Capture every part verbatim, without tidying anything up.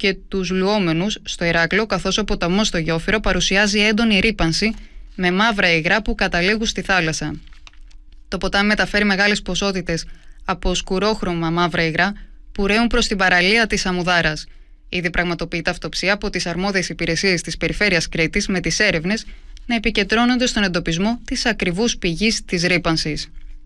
και τους λουόμενους στο Ηράκλειο, καθώς ο ποταμός στο Γιόφυρο παρουσιάζει έντονη ρύπανση με μαύρα υγρά που καταλήγουν στη θάλασσα. Το ποτάμι μεταφέρει μεγάλες ποσότητες από σκουρόχρωμα μαύρα υγρά που ρέουν προς την παραλία της Αμουδάρας. Ήδη πραγματοποιείται αυτοψία από τις αρμόδιες υπηρεσίες της Περιφέρειας Κρήτης, με τις έρευνες να επικεντρώνονται στον εντοπισμό της ακριβούς πηγής της ρύπανσης.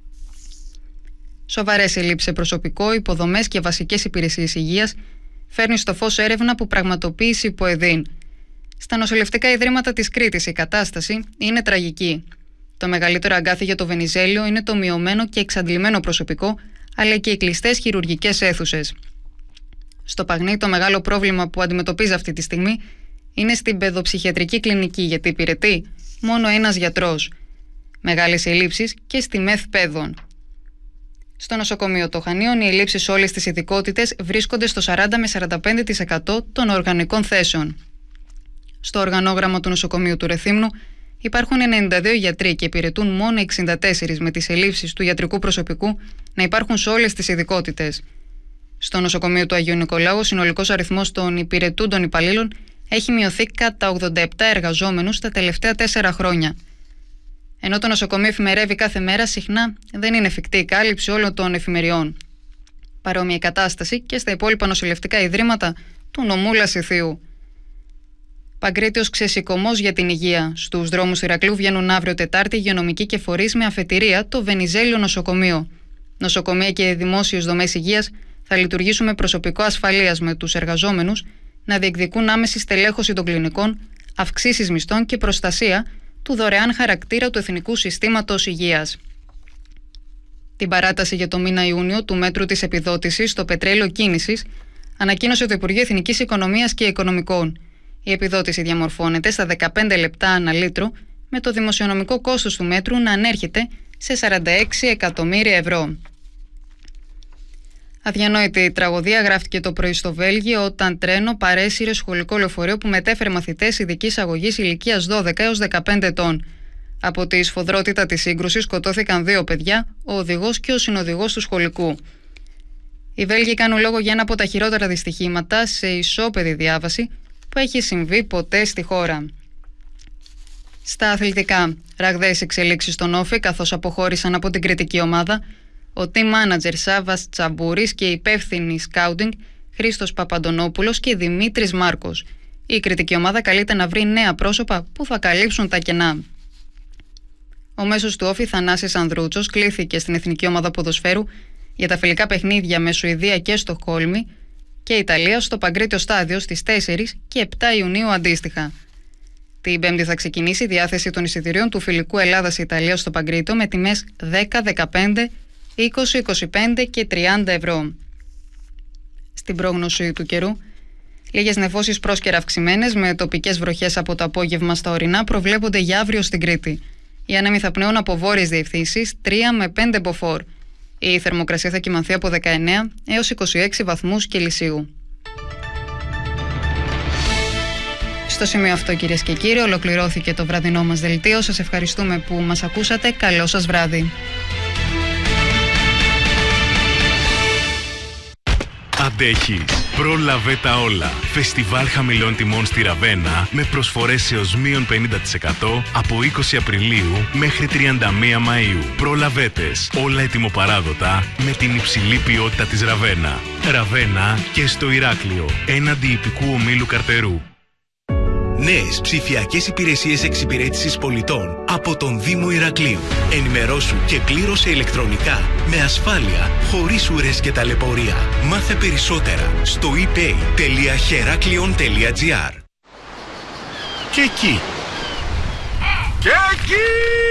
Σοβαρές ελλείψεις σε προσωπικό, υποδομές και βασικές υπηρεσίες υγείας φέρνει στο φως έρευνα που πραγματοποίησε η ΠΟΕΔΗΝ. Στα νοσηλευτικά ιδρύματα της Κρήτης η κατάσταση είναι τραγική. Το μεγαλύτερο αγκάθι για το Βενιζέλιο είναι το μειωμένο και εξαντλημένο προσωπικό, αλλά και οι κλειστές χειρουργικές αίθουσες. Στο Παγνί, το μεγάλο πρόβλημα που αντιμετωπίζει αυτή τη στιγμή είναι στην παιδοψυχιατρική κλινική, γιατί υπηρετεί μόνο ένας γιατρός. Μεγάλες ελλείψεις και στη ΜΕΘ Παιδών. Στο νοσοκομείο των Χανίων, οι ελλείψεις σε όλες τις ειδικότητες βρίσκονται στο σαράντα με σαράντα πέντε τοις εκατό των οργανικών θέσεων. Στο οργανόγραμμα του νοσοκομείου του Ρεθύμνου υπάρχουν ενενήντα δύο γιατροί και υπηρετούν μόνο εξήντα τέσσερα, με τις ελλείψεις του ιατρικού προσωπικού να υπάρχουν σε όλες τις ειδικότητες. Στο νοσοκομείο του Αγίου Νικολάου, ο συνολικός αριθμός των υπηρετούντων υπαλλήλων έχει μειωθεί κατά ογδόντα επτά εργαζόμενους τα τελευταία τέσσερα χρόνια. Ενώ το νοσοκομείο εφημερεύει κάθε μέρα, συχνά δεν είναι εφικτή η κάλυψη όλων των εφημεριών. Παρόμοια κατάσταση και στα υπόλοιπα νοσηλευτικά ιδρύματα του νομού Λασιθίου. Παγκρίτιος ξεσηκωμός για την υγεία. Στους δρόμους του Ηρακλείου βγαίνουν αύριο Τετάρτη υγειονομικοί και φορείς με αφετηρία το Βενιζέλιο νοσοκομείο. Νοσοκομεία και δημόσιες δομές υγείας θα λειτουργήσουν με προσωπικό ασφαλείας, με τους εργαζόμενους να διεκδικούν άμεση στελέχωση των κλινικών, αυξήσεις μισθών και προστασία του δωρεάν χαρακτήρα του Εθνικού Συστήματος Υγείας. Την παράταση για το μήνα Ιούνιο του μέτρου της επιδότησης στο πετρέλαιο κίνησης ανακοίνωσε το Υπουργείο Εθνικής Οικονομίας και Οικονομικών. Η επιδότηση διαμορφώνεται στα δεκαπέντε λεπτά ανά λίτρο, με το δημοσιονομικό κόστος του μέτρου να ανέρχεται σε σαράντα έξι εκατομμύρια ευρώ. Αδιανόητη τραγωδία γράφτηκε το πρωί στο Βέλγιο, όταν τρένο παρέσυρε σχολικό λεωφορείο που μετέφερε μαθητές ειδικής αγωγής ηλικίας δώδεκα έως δεκαπέντε ετών. Από τη σφοδρότητα της σύγκρουσης σκοτώθηκαν δύο παιδιά, ο οδηγός και ο συνοδηγός του σχολικού. Οι Βέλγοι κάνουν λόγο για ένα από τα χειρότερα δυστυχήματα σε ισόπεδη διάβαση που έχει συμβεί ποτέ στη χώρα. Στα αθλητικά, ραγδαίες εξελίξεις στον Όφη, καθώς αποχώρησαν από την κριτική ομάδα ο team manager Σάββας Τσαμπούρης και η υπεύθυνη σκάουτινγκ Χρήστος Παπαντονόπουλος και Δημήτρης Μάρκος. Η κριτική ομάδα καλείται να βρει νέα πρόσωπα που θα καλύψουν τα κενά. Ο μέσος του Όφη, Θανάσης Ανδρούτσος, κλήθηκε στην Εθνική Ομάδα Ποδοσφαίρου για τα φιλικά παιχνίδια με Σουηδία και Στοκχόλμη και Ιταλία στο Παγκρίτιο Στάδιο στις τέσσερις και επτά Ιουνίου αντίστοιχα. Την Πέμπτη θα ξεκινήσει η διάθεση των εισιτηρίων του φιλικού Ελλάδας-Ιταλίας στο Παγκρίτιο με τιμές δέκα, δεκαπέντε, είκοσι, είκοσι πέντε και τριάντα ευρώ. Στην πρόγνωση του καιρού, λίγες νεφώσεις πρόσκαιρα αυξημένες με τοπικές βροχές από το απόγευμα στα ορεινά προβλέπονται για αύριο στην Κρήτη. Οι άνεμοι θα πνέουν από βόρειες διευθύνσεις τρία με πέντε μποφόρ. Η θερμοκρασία θα κυμανθεί από δεκαεννέα έως είκοσι έξι βαθμούς Κελσίου. Στο σημείο αυτό, κυρίες και κύριοι, ολοκληρώθηκε το βραδινό μας δελτίο. Σας ευχαριστούμε που μας ακούσατε. Καλό σας βράδυ. Αντέχεις. Πρόλαβε τα όλα. Φεστιβάλ χαμηλών τιμών στη Ραβένα με προσφορές έως μείον πενήντα τοις εκατό από είκοσι Απριλίου μέχρι τριάντα μία Μαΐου. Προλαβέτες. Όλα ετοιμοπαράδοτα με την υψηλή ποιότητα της Ραβένα. Ραβένα και στο Ηράκλειο. Έναντι ιππικού ομίλου Καρτερού. Νέες ψηφιακές υπηρεσίες εξυπηρέτησης πολιτών από τον Δήμο Ηρακλείου. Ενημερώσου και πλήρωσε ηλεκτρονικά, με ασφάλεια, χωρίς ουρές και ταλαιπωρία. Μάθε περισσότερα στο e-pay τελεία heraklion τελεία gr. Και εκεί. Και εκεί.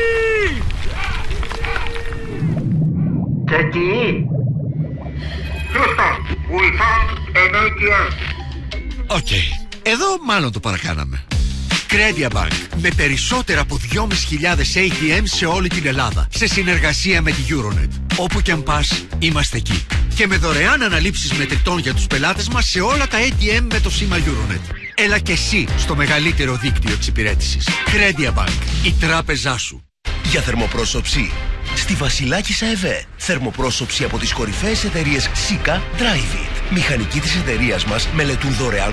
Και εκεί. Χρήστο, ουλφάν εν έι τι εμ. Οκ. Εδώ μάλλον το παρακάναμε. Credia Bank, με περισσότερα από δυόμισι χιλιάδες έι τι εμ σε όλη την Ελλάδα, σε συνεργασία με τη Euronet. Όπου και αν πας, είμαστε εκεί. Και με δωρεάν αναλήψεις μετρητών για τους πελάτες μας σε όλα τα έι τι εμ με το σήμα Euronet. Έλα και εσύ στο μεγαλύτερο δίκτυο εξυπηρέτησης. Credia Bank, η τράπεζά σου. Για θερμοπρόσωψη, στη Βασιλάκισσα ΕΒΕ. Θερμοπρόσωψη από τις κορυφαίες εταιρείες Sika, Drive It. Μηχανικοί της εταιρείας μας μελετούν δωρεάν